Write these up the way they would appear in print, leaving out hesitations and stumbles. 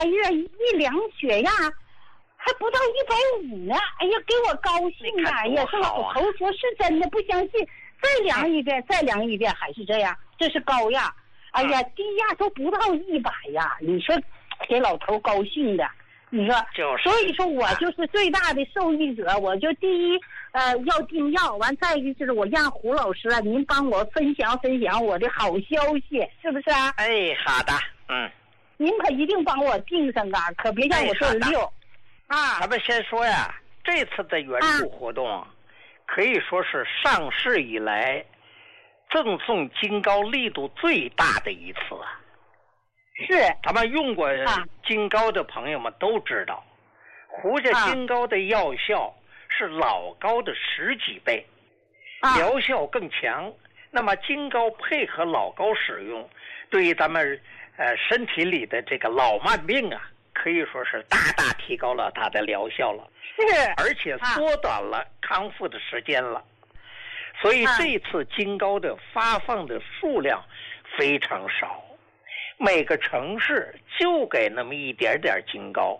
月一量血压还不到150呢，哎呀，给我高兴啊！哎呀，这老头说是真的，不相信，再量一遍，再量一遍，还是这样，这是高压。哎呀，低压都不到100呀！你说给老头高兴的，你说，所以说我就是最大的受益者。我就第一，要订药，完再一个就是我让胡老师啊，您帮我分享我的好消息，是不是啊？ 哎，好的， 您可一定帮我订上啊，可别让我这溜。 咱们先说呀，这次的援助活动，可以说是上市以来赠送金膏力度最大的一次啊。 是， 咱们用过金膏的朋友们都知道，胡家金膏的药效是老膏的10几倍，疗效更强。那么金膏配合老膏使用，对于咱们身体里的这个老慢病啊，可以说是大大提高了它的疗效了，而且缩短了康复的时间了。所以这次金膏的发放的数量非常少，每个城市就给那么一点点金膏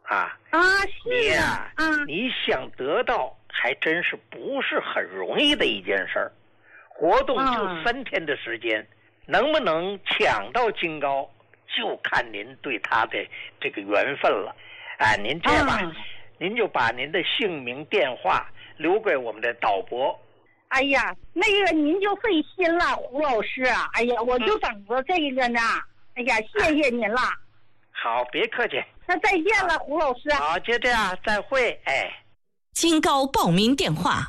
你想得到还真是不是很容易的一件事儿。活动就3天的时间，能不能抢到金膏就看您对他的这个缘分了。您这样吧，您就把您的姓名电话留给我们的导播。 哎呀，那个您就费心了，胡老师啊！哎呀，我就等着这个呢。哎呀，谢谢您了。 好，别客气。 那再见了，胡老师。 好，就这样，再会。 金膏报名电话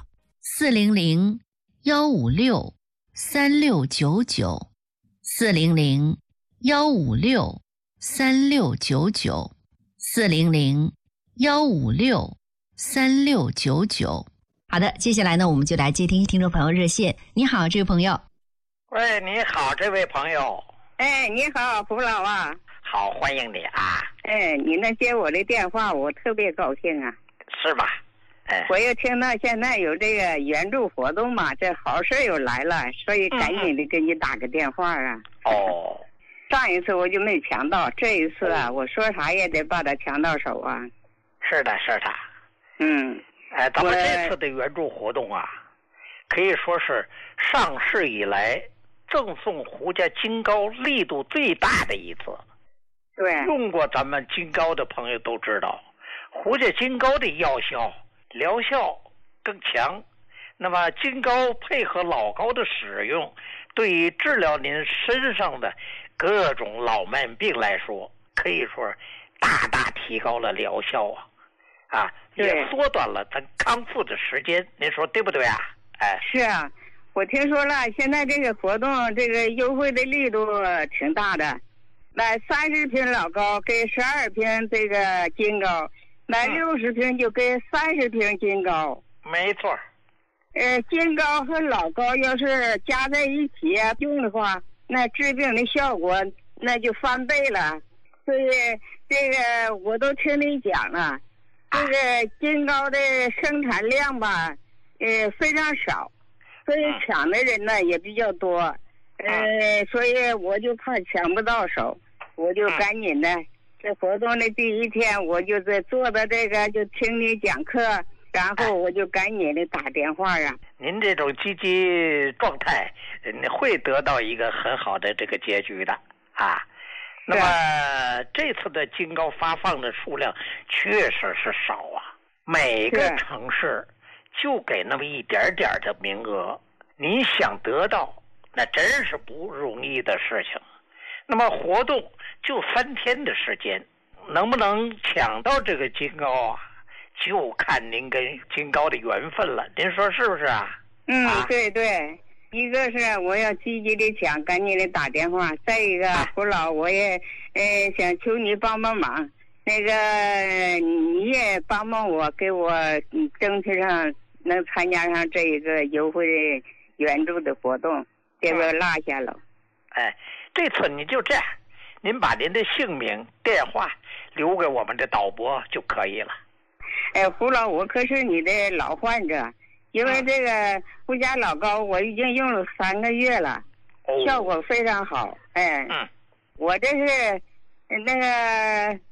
400-156-3699，400-156-3699。好的，接下来呢，我们就来接听听众朋友热线。你好，这位朋友。 喂，你好，这位朋友。 你好，胡老啊。 好，欢迎你啊。 你能接我的电话，我特别高兴啊。 是吧？ 我又听到现在有这个援助活动嘛，这好事又来了，所以赶紧的给你打个电话啊。上一次我就没抢到，这一次啊，我说啥也得把它抢到手啊。 是的，是的。咱们这次的援助活动啊，可以说是上市以来赠送胡家金膏力度最大的一次。 对， 用过咱们金膏的朋友都知道，胡家金膏的药效疗效更强。那么金膏配合老膏的使用，对于治疗您身上的各种老慢病来说，可以说大大提高了疗效也缩短了咱康复的时间。您说对不对啊？ 是啊，我听说了，现在这个活动这个优惠的力度挺大的，买30瓶老膏给12瓶这个金膏，买60瓶就给30瓶金膏。 没错。 金膏和老膏要是加在一起用的话，那治病的效果那就翻倍了。所以这个我都听你讲了，这个金膏的生产量吧，非常少，所以抢的人呢也比较多。所以我就怕抢不到手，我就赶紧的。这活动的第一天，我就在坐在这个就听你讲课，然后我就赶紧的打电话啊。 您这种积极状态，会得到一个很好的这个结局的啊。那么这次的金膏发放的数量确实是少啊，每个城市就给那么一点点的名额，你想得到那真是不容易的事情。那么活动就3天的时间，能不能抢到这个金膏啊，就看您跟金膏的缘分了。您说是不是啊？ 对对，一个是我要积极的抢，赶紧的打电话；再一个，胡老我也想求你帮帮忙，那个你也帮帮我，给我争取上能参加上这一个优惠援助的活动，别给我落下了。 这次你就这样，您把您的姓名、电话留给我们的导播就可以了。 胡老，我可是你的老患者，因为这个胡家老膏我已经用了3个月了，效果非常好。我这是那个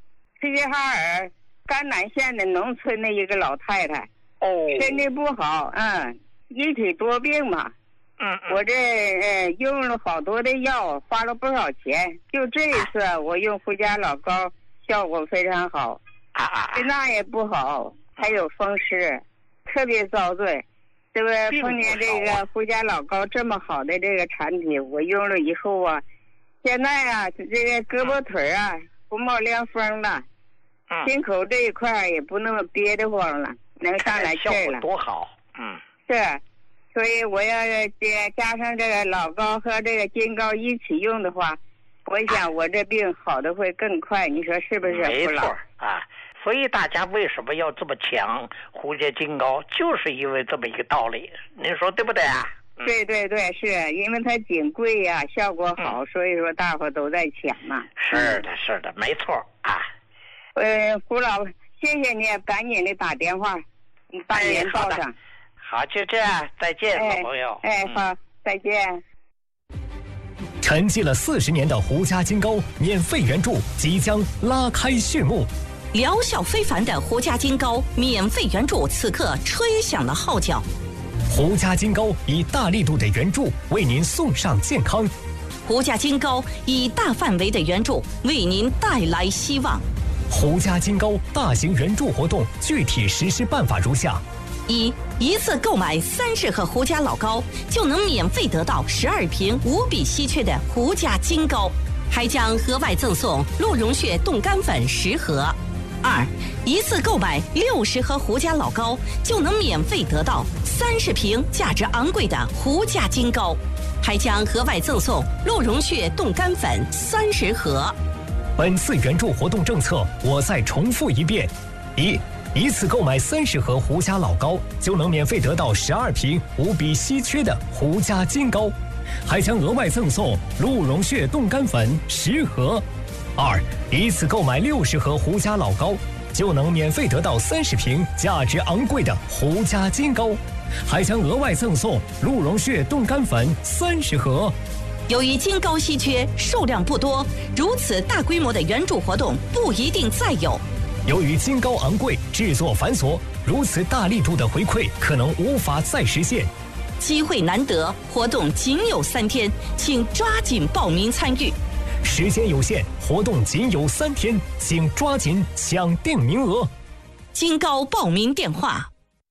齐齐哈尔甘南县的农村的一个老太太，身体不好，一腿多病嘛。我这用了好多的药，花了不少钱。就这一次我用回家老膏，效果非常好。心脏也不好，还有风湿，特别遭罪。这不碰见这个回家老膏这么好的这个产品，我用了以后啊，现在啊这个胳膊腿啊不冒凉风了，心口这一块也不那么憋得慌了，能上来气了。 多好， 是。所以我要加上这个老膏和这个金膏一起用的话，我想我这病好的会更快，你说是不是？ 没错啊。所以大家为什么要这么抢胡家金膏，就是因为这么一个道理，您说对不对啊？ 对对对，是因为它仅贵呀，效果好，所以说大伙都在抢嘛。 是的，是的，没错啊。 胡老，谢谢你，赶紧的打电话，你把人报上。 好，就这样，再见，老朋友。 好，再见。 沉寂了40年的胡家金膏免费援助即将拉开序幕， 疗效非凡的胡家金膏免费援助此刻吹响了号角。 胡家金膏以大力度的援助为您送上健康， 胡家金膏以大范围的援助为您带来希望。 胡家金膏大型援助活动具体实施办法如下： 一次购买30盒胡家老膏，就能免费得到12瓶无比稀缺的胡家金膏，还将额外赠送鹿茸血冻干粉10盒。一次购买60盒胡家老膏，就能免费得到30瓶价值昂贵的胡家金膏，还将额外赠送鹿茸血冻干粉30盒。 本次援助活动政策我再重复一遍：一次购买30盒胡家老膏，就能免费得到12瓶无比稀缺的胡家金膏，还将额外赠送鹿茸血冻干粉10盒。一次购买60盒胡家老膏，就能免费得到30瓶价值昂贵的胡家金膏，还将额外赠送鹿茸血冻干粉30盒。 由于金膏稀缺，数量不多，如此大规模的援助活动不一定再有。 由于金膏昂贵，制作繁琐，如此大力度的回馈可能无法再实现。 机会难得，活动仅有3天，请抓紧报名参与。 时间有限，活动仅有3天，请抓紧抢订名额。 金膏报名电话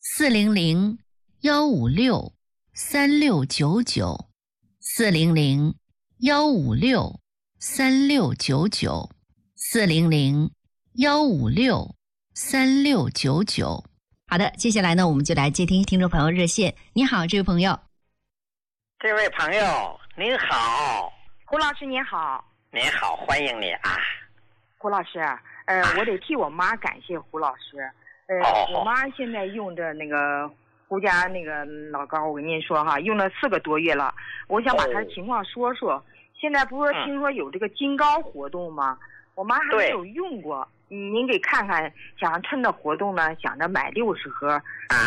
400-156-3699，400-156-3699。好的，接下来呢，我们就来接听听众朋友热线。你好，这位朋友。 这位朋友您好。 胡老师您好。 您好，欢迎你啊。 胡老师，我得替我妈感谢胡老师。我妈现在用着那个胡家那个老膏，我跟您说哈，用了4个多月了。我想把她的情况说说。现在不是听说有这个金膏活动吗？我妈还没有用过，您给看看，想趁着活动呢，想着买60盒。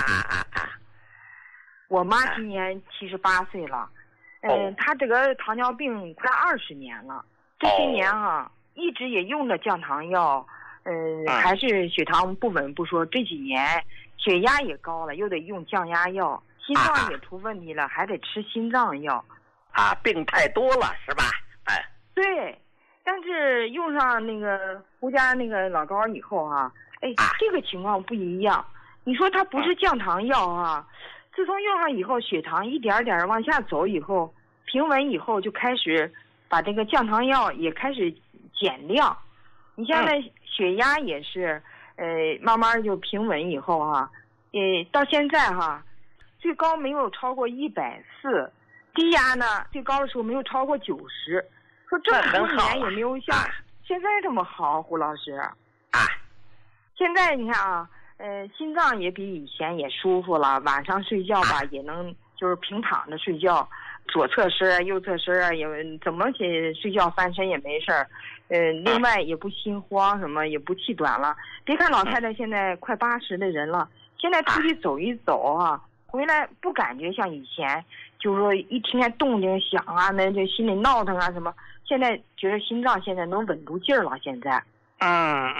我妈今年78岁了，她这个糖尿病快20年了，这些年一直也用着降糖药，还是血糖不稳不说，这几年血压也高了，又得用降压药，心脏也出问题了，还得吃心脏药。 病太多了是吧？ 对，但是用上那个胡家那个老膏以后这个情况不一样。你说它不是降糖药自从用上以后，血糖一点点往下走以后，平稳以后就开始把这个降糖药也开始减量。你像那血压也是，慢慢就平稳以后到现在最高没有超过140。低压呢，最高的时候没有超过90，说这么多年也没有像现在这么好，胡老师。现在你看心脏也比以前也舒服了，晚上睡觉吧也能就是平躺着睡觉，左侧身右侧身也怎么睡觉翻身也没事儿，另外也不心慌什么，也不气短了。别看老太太现在快80的人了，现在出去走一走回来不感觉像以前，就是说一听见动静响那就心里闹腾什么。现在觉得心脏现在能稳住劲儿了，现在。